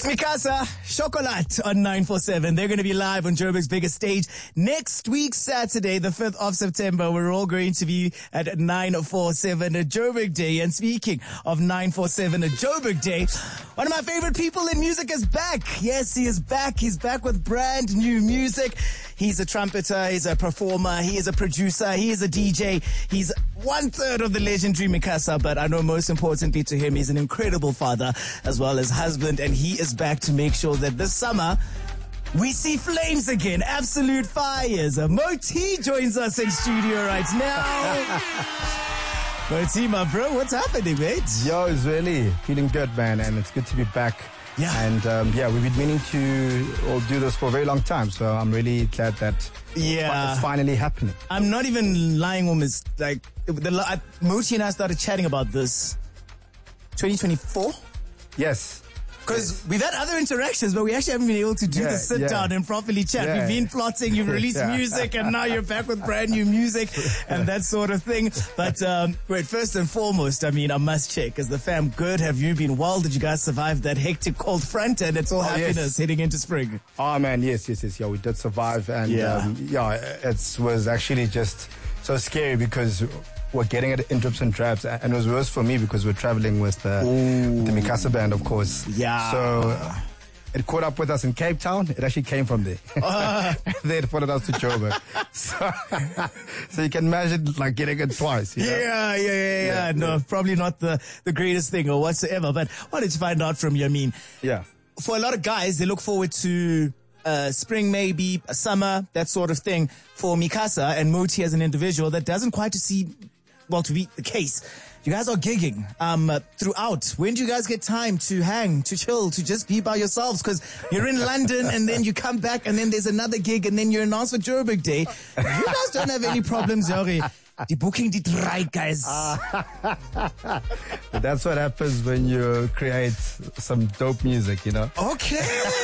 Mikasa, Chocolat on 947. They're going to be live on Joburg's biggest stage next week, Saturday, the 5th of September. We're all going to be at 947 at Joburg Day. And speaking of 947 at Joburg Day, one of my favorite people in music is back. Yes, he is back. He's back with brand new music. He's a trumpeter, he's a performer, he is a producer, he is a DJ. He's 1/3 of the legendary Mikasa, but I know most importantly to him, he's an incredible father as well as husband, and he is back to make sure that this summer we see flames again, absolute fires. Moti joins us in studio right now. Moti, my bro, what's happening, mate? Yo, it's really feeling good, man, and it's good to be back. Yeah. And we've been meaning to all do this for a very long time, so I'm really glad that it's finally happening. I'm not even lying, almost. Like, Moti and I started chatting about this 2024. Yes. Because we've had other interactions, but we actually haven't been able to do the sit down and properly chat. We've been plotting, you've released music, and now you're back with brand new music and that sort of thing. But wait, first and foremost, I mean, I must check, is the fam good? Have you been well? Did you guys survive that hectic cold front? And it's all happiness heading into spring. Oh, man, yes. Yeah, we did survive. And it was actually just so scary because we're getting it in drips and drabs, and it was worse for me because we're traveling with the Mikasa band, of course. Yeah. So it caught up with us in Cape Town. It actually came from there. They had followed us to Joburg. So you can imagine like getting it twice. You know? Yeah. No, probably not the greatest thing or whatsoever. But wanted to find out from you. I mean, for a lot of guys, they look forward to spring, maybe summer, that sort of thing. For Mikasa and Moti as an individual, that doesn't quite to be the case. You guys are gigging throughout. When do you guys get time to hang, to chill, to just be by yourselves? Because you're in London and then you come back and then there's another gig and then you're announced for Joburg Day. You guys don't have any problems, Yori. The booking did right, guys. That's what happens when you create some dope music, you know? Okay.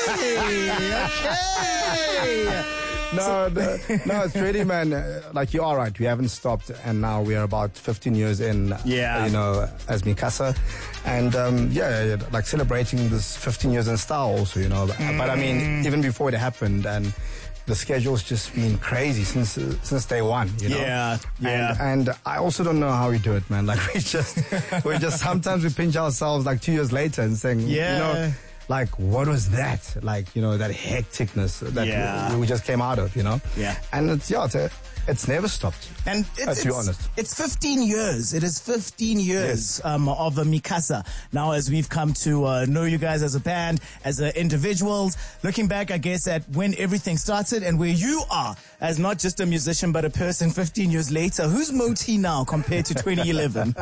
No, it's really, man, like you are right. We haven't stopped, and now we are about 15 years in, you know, as Mikasa. And, like celebrating this 15 years in style also, you know. But I mean, even before it happened, and the schedule's just been crazy since day one, you know. Yeah. And I also don't know how we do it, man. Like we just sometimes we pinch ourselves like 2 years later and saying, you know, like, what was that? Like, you know, that hecticness that we just came out of, you know? Yeah. And it's never stopped. And to be honest. It's 15 years. It is 15 years of Mikasa. Now, as we've come to know you guys as a band, as individuals, looking back, I guess, at when everything started and where you are as not just a musician, but a person 15 years later. Who's Moti now compared to 2011?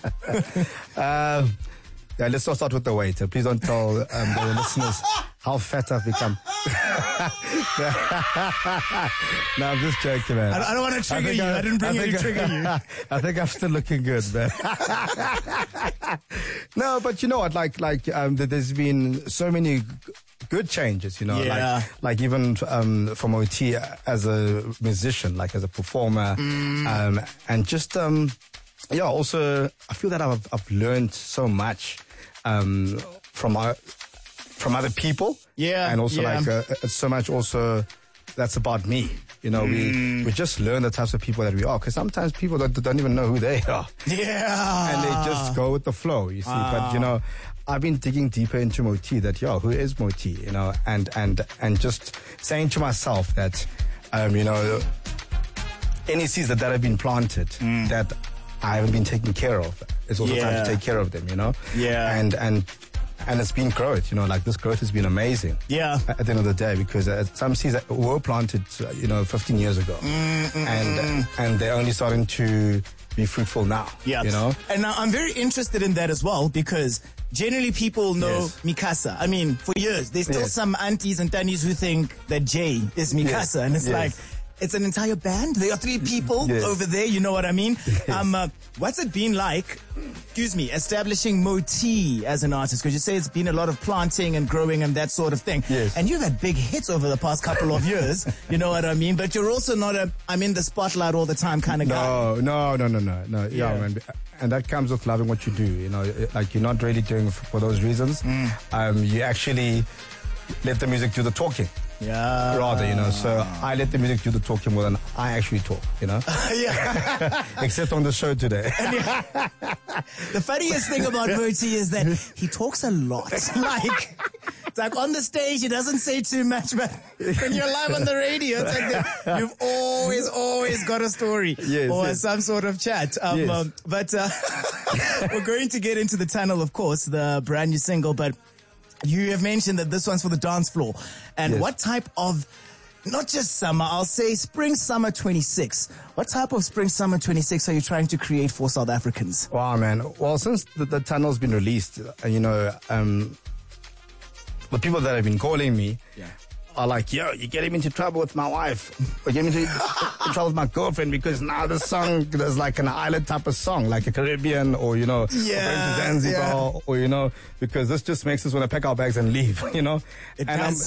Let's not start with the weight. Please don't tell the listeners how fat I've become. No, I'm just joking, man. I don't want to trigger you. I didn't bring you to trigger you. I think I'm still looking good, man. No, but you know what? Like, there's been so many good changes, you know, like even for Moti as a musician, like as a performer, and just also I feel that I've learned so much from other people, and also it's so much also that's about me. You know, we just learn the types of people that we are, because sometimes people don't even know who they are. And they just go with the flow, you see. But you know, I've been digging deeper into Moti, that who is Moti, you know, and just saying to myself that you know, any seeds that have been planted that I haven't been taking care of, it's also time to take care of them, you know? And it's been growth, you know, like this growth has been amazing. At the end of the day, because some seeds that were planted, you know, 15 years ago. And they're only starting to be fruitful now, you know? And now I'm very interested in that as well, because generally people know Mikasa. I mean, for years, there's still some aunties and tannies who think that Jay is Mikasa. And it's like, it's an entire band. There are 3 people over there. You know what I mean? What's it been like, establishing Moti as an artist? Because you say it's been a lot of planting and growing and that sort of thing. And you've had big hits over the past couple of years. You know what I mean? But you're also not I'm in the spotlight all the time kind of guy. No. Yeah, man. that comes with loving what you do. You know, like you're not really doing it for those reasons. You actually let the music do the talking. Yeah. Rather, you know, so I let the music do the talking more than I actually talk, you know. Yeah. Except on the show today. The funniest thing about Moti is that he talks a lot. Like, it's like on the stage, he doesn't say too much, but when you're live on the radio, it's like you've always got a story or some sort of chat. But we're going to get into The Tunnel, of course, the brand new single, but you have mentioned that this one's for the dance floor. And what type of, not just summer, I'll say spring, summer 26. What type of spring, summer 26 are you trying to create for South Africans? Wow, man. Well, since the Tunnel's been released, you know, the people that have been calling me are like, yo, you're getting me into trouble with my wife. Or getting me into trouble with my girlfriend because now the song is like an island type of song, like a Caribbean or, you know, Zanzibar or, you know, because this just makes us want to pack our bags and leave, you know. It does.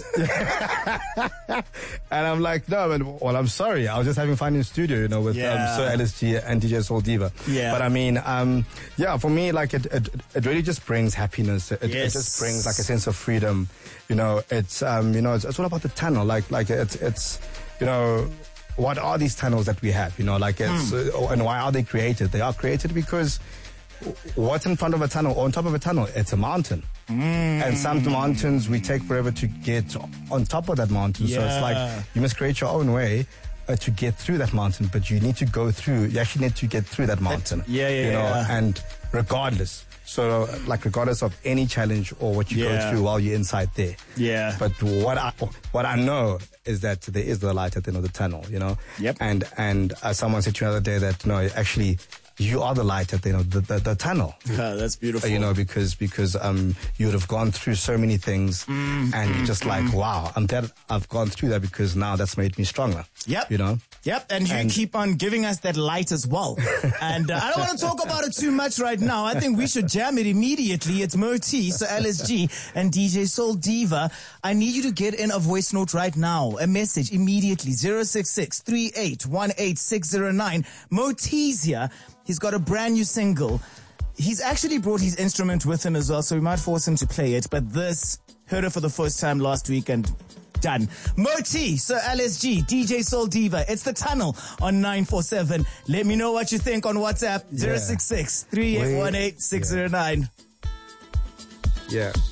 And I'm like, no, well, I'm sorry. I was just having fun in the studio, you know, with Sir LSG and DJ Soul Diva. Yeah. But I mean, for me, like it really just brings happiness. It just brings like a sense of freedom. You know, it's you know, it's all about the tunnel. Like it's you know, what are these tunnels that we have? You know, like it's and why are they created? They are created because what's in front of a tunnel or on top of a tunnel? It's a mountain. And some mountains we take forever to get on top of that mountain. So it's like you must create your own way to get through that mountain, but you need to go through. You actually need to get through that mountain. You know, and regardless. So, like, regardless of any challenge or what you go through while you're inside there. Yeah. But what I know is that there is the light at the end of the tunnel, you know? Yep. And someone said to me the other day that, no, actually, you are the light at the end of the tunnel. That's beautiful. You know, because you would have gone through so many things and you're just like, wow, I'm glad I've gone through that because now that's made me stronger. Yep. You know? Yep. And you keep on giving us that light as well. And I don't want to talk about it too much right now. I think we should jam it immediately. It's Moti, so LSG and DJ Soul Diva. I need you to get in a voice note right now. A message immediately. 066 3818609. Moti's here. He's got a brand new single. He's actually brought his instrument with him as well, so we might force him to play it. But this, heard it for the first time last week and done. Moti, Sir LSG, DJ Soul Diva. It's The Tunnel on 947. Let me know what you think on WhatsApp. 066 3818609. Yeah.